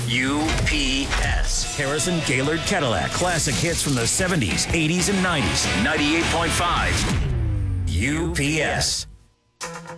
UPS. Harrison Gaylord Cadillac. Classic hits from the 70s, 80s, and 90s. 98.5 UPS.